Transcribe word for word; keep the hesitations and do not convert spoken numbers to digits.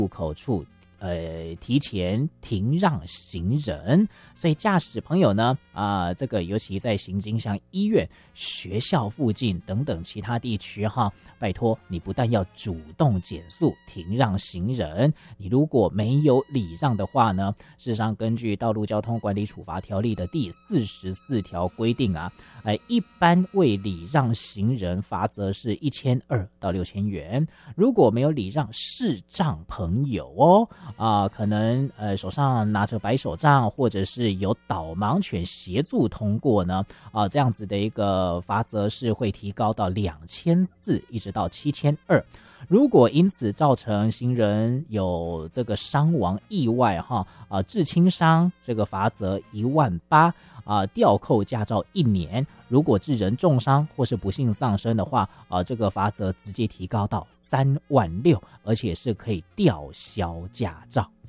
路口处呃，提前停让行人，所以驾驶朋友呢，啊、呃，这个尤其在行经像医院、学校附近等等其他地区哈，拜托你不但要主动减速停让行人，你如果没有礼让的话呢，事实上根据《道路交通管理处罚条例》的第四十四条规定啊，呃，一般未礼让行人罚则是一千二到六千元，如果没有礼让视障朋友哦。啊、呃，可能呃手上拿着白手杖，或者是有导盲犬协助通过呢，啊、呃，这样子的一个罚则是会提高到两千四，一直到七千二。如果因此造成行人有这个伤亡意外哈啊，致轻伤，这个罚则一万八啊，吊扣驾照一年。如果致人重伤或是不幸丧生的话啊，这个罚则直接提高到三万六，而且是可以吊销驾照。